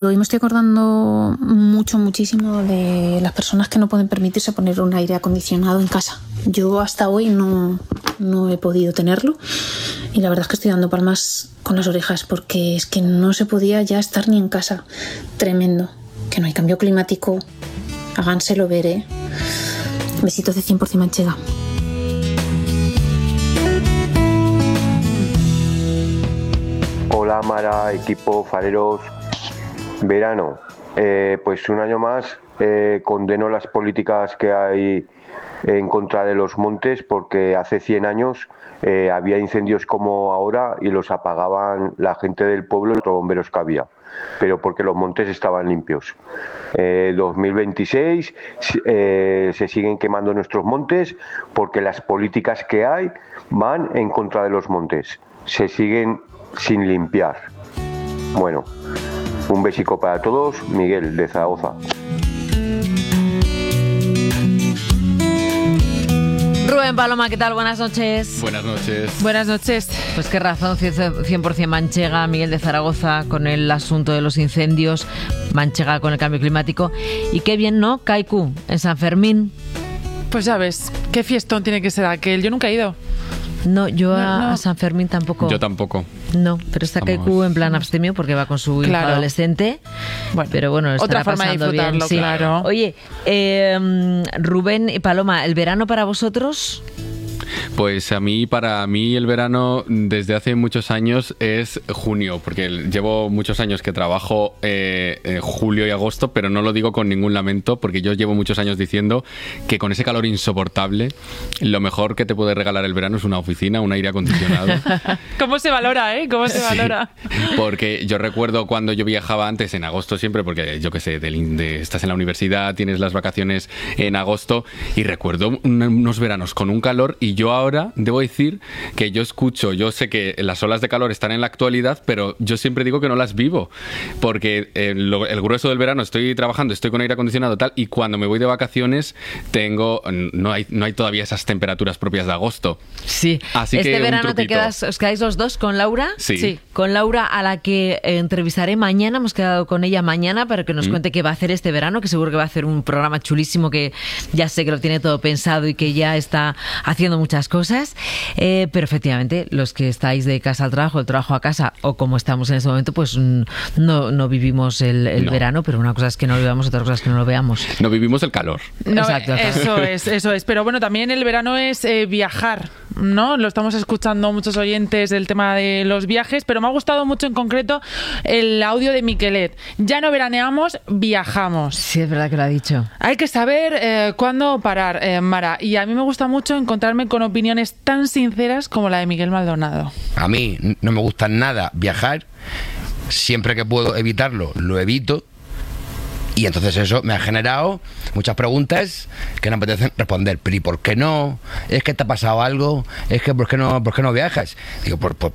Hoy me estoy acordando muchísimo de las personas que no pueden permitirse poner un aire acondicionado en casa. Yo hasta hoy no he podido tenerlo y la verdad es que estoy dando palmas con las orejas porque es que no se podía ya estar ni en casa. Tremendo. Que no hay cambio climático. Háganselo ver, ¿eh? Besitos de 100% manchega. Hola Mara, equipo, fareros. Verano, pues un año más condeno las políticas que hay en contra de los montes porque hace 100 años había incendios como ahora y los apagaban la gente del pueblo y los bomberos que había, pero porque los montes estaban limpios. 2026 se siguen quemando nuestros montes porque las políticas que hay van en contra de los montes, se siguen sin limpiar. Bueno, un besico para todos, Miguel de Zaragoza. Rubén Paloma, ¿qué tal? Buenas noches. Buenas noches. Buenas noches. Pues qué razón, 100% manchega, Miguel de Zaragoza con el asunto de los incendios, manchega con el cambio climático. Y qué bien, ¿no? Kaiku, en San Fermín. Pues ya ves, qué fiestón tiene que ser aquel. Yo nunca he ido. No, yo a San Fermín tampoco. Yo tampoco. No, pero está Kaiku en plan abstemio porque va con su hijo adolescente. Bueno, pero bueno, otra forma de disfrutarlo, bien. Sí. Claro. Oye, Rubén y Paloma, ¿el verano para vosotros? Pues para mí el verano desde hace muchos años es junio, porque llevo muchos años que trabajo julio y agosto, pero no lo digo con ningún lamento, porque yo llevo muchos años diciendo que con ese calor insoportable, lo mejor que te puede regalar el verano es una oficina, un aire acondicionado. ¿Cómo se valora, eh? ¿Cómo se valora? Porque yo recuerdo cuando yo viajaba antes, en agosto siempre, porque yo qué sé, estás en la universidad, tienes las vacaciones en agosto, y recuerdo unos veranos con un calor, y yo ahora debo decir que yo sé que las olas de calor están en la actualidad, pero yo siempre digo que no las vivo, porque el grueso del verano estoy trabajando, estoy con aire acondicionado tal, y cuando me voy de vacaciones no hay todavía esas temperaturas propias de agosto. Sí. Así este que verano os quedáis los dos con Laura. Sí. Con Laura, a la que entrevistaré mañana. Hemos quedado con ella mañana para que nos cuente qué va a hacer este verano, que seguro que va a hacer un programa chulísimo, que ya sé que lo tiene todo pensado y que ya está haciendo muchas cosas, pero efectivamente los que estáis de casa al trabajo, del trabajo a casa, o como estamos en este momento, pues no vivimos el verano, pero una cosa es que no lo veamos, otra cosa es que no lo veamos. No vivimos el calor. No, exacto. Eso es. Pero bueno, también el verano es viajar, ¿no? Lo estamos escuchando muchos oyentes del tema de los viajes, pero me ha gustado mucho en concreto el audio de Miquelet. Ya no veraneamos, viajamos. Sí, es verdad que lo ha dicho. Hay que saber cuándo parar, Mara. Y a mí me gusta mucho encontrarme con opiniones tan sinceras como la de Miguel Maldonado. A mí no me gusta nada viajar. Siempre que puedo evitarlo, lo evito. Y entonces eso me ha generado muchas preguntas que no me apetecen responder. Pero ¿y por qué no? ¿Es que te ha pasado algo? ¿Es que por qué no viajas? Digo,